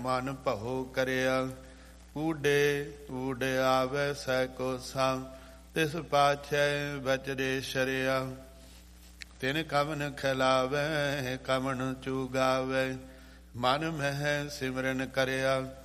ਮਨ ਭਉ ਕਰਿਆ। ਊਡੇ ਊਡ ਆਵੈ ਸੈ ਕੋਸਾ, ਤਿਸ ਪਾਛੈ ਬਚਰੇ ਸ਼ਰਿਆ। ਤਿਨ ਕਵਨ ਖਿਲਾਵੈ ਕਵਨ ਚੁਗਾਵੈ, ਮਨ ਮਹਿ ਸਿਮਰਨ ਕਰਿਆ।